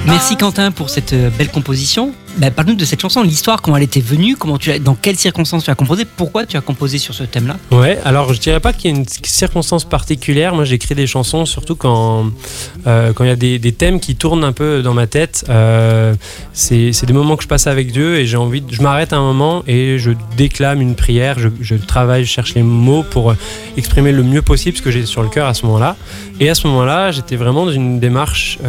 Merci Quentin pour cette belle composition. Parle-nous de cette chanson, l'histoire, comment elle était venue, dans quelles circonstances tu as composé, pourquoi tu as composé sur ce thème-là ? Ouais, alors je dirais pas qu'il y a une circonstance particulière. Moi, j'écris des chansons surtout quand il y a des thèmes qui tournent un peu dans ma tête. C'est des moments que je passe avec Dieu et je m'arrête un moment et je déclame une prière. Je travaille, je cherche les mots pour exprimer le mieux possible ce que j'ai sur le cœur à ce moment-là. Et à ce moment-là, j'étais vraiment dans une démarche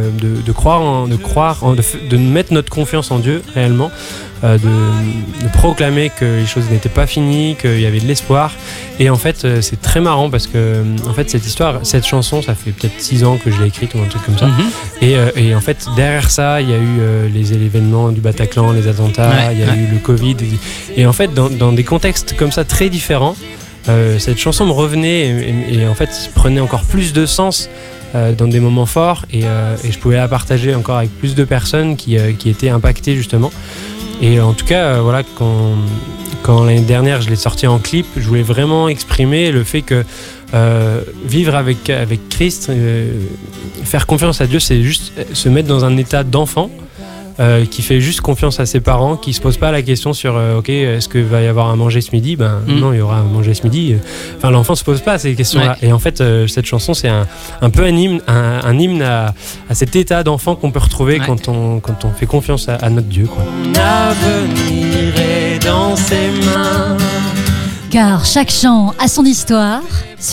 de mettre notre confiance en Dieu réellement, de proclamer que les choses n'étaient pas finies, qu'il y avait de l'espoir. Et en fait, c'est très marrant parce que en fait, cette chanson, ça fait peut-être 6 ans que je l'ai écrite ou un truc comme ça. Et en fait, derrière ça, il y a eu les événements du Bataclan, les attentats, il y a eu le Covid. Et en fait, dans des contextes comme ça très différents, cette chanson me revenait et en fait prenait encore plus de sens dans des moments forts et je pouvais la partager encore avec plus de personnes qui étaient impactées justement. Et en tout cas, voilà, quand l'année dernière je l'ai sorti en clip, je voulais vraiment exprimer le fait que vivre avec Christ, faire confiance à Dieu, c'est juste se mettre dans un état d'enfant. Qui fait juste confiance à ses parents, qui se pose pas la question sur ok, est-ce qu'il va y avoir à manger ce midi ? Non, il y aura à manger ce midi. Enfin, l'enfant se pose pas ces questions-là. Et en fait, cette chanson, c'est un peu un hymne à cet état d'enfant qu'on peut retrouver quand on fait confiance à notre Dieu, quoi. Mon avenir est dans ses mains. Car chaque chant a son histoire.